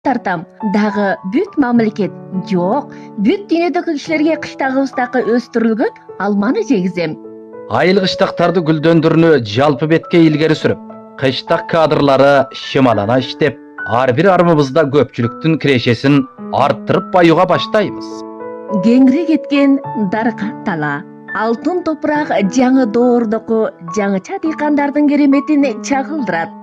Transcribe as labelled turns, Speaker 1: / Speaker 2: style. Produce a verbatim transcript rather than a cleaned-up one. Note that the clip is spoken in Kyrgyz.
Speaker 1: тартам. Дагы бүт мамлекет жок, бүт дүйнөдөгү кишилерге кыштагыбыздакы өстүрүлгөн алманы жегизем.
Speaker 2: Айыл кыштактарды гүлдөндүрүүнү жалпы бетке илгери сүрүп, кыштак кадрлары шымалана иштеп, ар бир армыбызда көпчүлүктүн кирешесин арттырып баюуга баштайбыз.
Speaker 1: Кеңири кеткен даркат тала, алтын топурак жаңы доордоку жаңыча дыйкандардын кереметин чагылдырат.